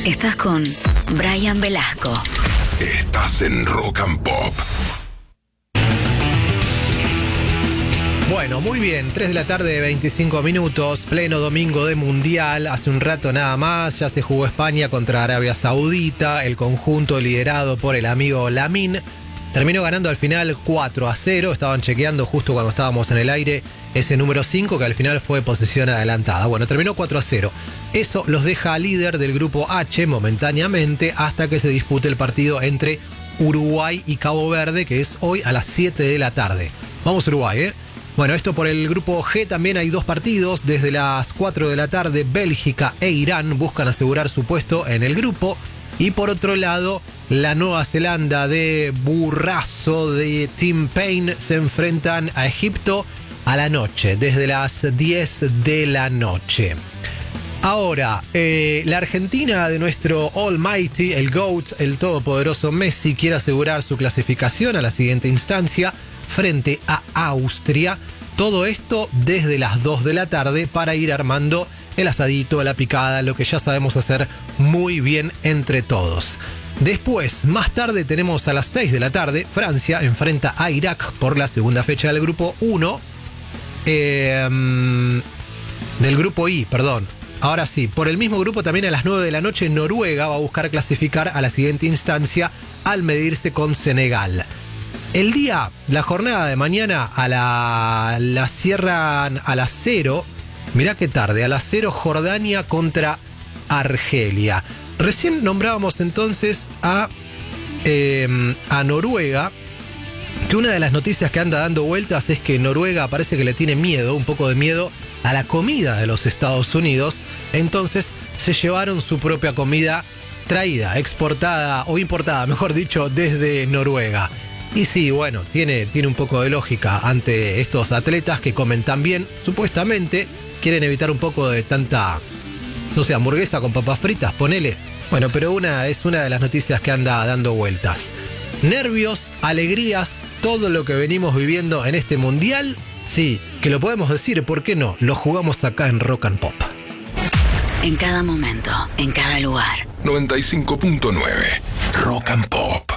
Estás con Brian Velasco. Estás en Rock and Pop. Bueno, muy bien, 3 de la tarde, 25 minutos, pleno domingo de Mundial. Hace un rato nada más, ya se jugó España contra Arabia Saudita. El conjunto liderado por el amigo Lamine terminó ganando al final 4-0. Estaban chequeando justo cuando estábamos en el aire ese número 5 que al final fue posición adelantada. Bueno, terminó 4-0. Eso los deja líder del grupo H momentáneamente hasta que se dispute el partido entre Uruguay y Cabo Verde, que es hoy a las 7 de la tarde. Vamos Uruguay, ¿eh? Bueno, esto por el grupo G también hay dos partidos. Desde las 4 de la tarde, Bélgica e Irán buscan asegurar su puesto en el grupo. Y por otro lado, la Nueva Zelanda de Burrazo de Tim Payne se enfrentan a Egipto a la noche, desde las 10 de la noche. Ahora, la Argentina de nuestro Almighty, el GOAT, el todopoderoso Messi, quiere asegurar su clasificación a la siguiente instancia frente a Austria. Todo esto desde las 2 de la tarde para ir armando el asadito, la picada, lo que ya sabemos hacer muy bien entre todos. Después, más tarde tenemos a las 6 de la tarde, Francia enfrenta a Irak por la segunda fecha del grupo 1. Del grupo I, perdón. Ahora sí, por el mismo grupo también a las 9 de la noche Noruega va a buscar clasificar a la siguiente instancia al medirse con Senegal. La jornada de mañana la cierran a las 0. Mirá qué tarde, a las 0 Jordania contra Argelia. Recién nombrábamos entonces a Noruega, que una de las noticias que anda dando vueltas es que Noruega parece que le tiene miedo, un poco de miedo, a la comida de los Estados Unidos. Entonces se llevaron su propia comida traída, exportada o importada, mejor dicho, desde Noruega. Y sí, bueno, tiene un poco de lógica ante estos atletas que comen tan bien, supuestamente quieren evitar un poco de tanta, no sé, hamburguesa con papas fritas, ponele. Bueno, pero es una de las noticias que anda dando vueltas. Nervios, alegrías, todo lo que venimos viviendo en este mundial, sí, que lo podemos decir, ¿por qué no? Lo jugamos acá en Rock and Pop. En cada momento, en cada lugar. 95.9 Rock and Pop.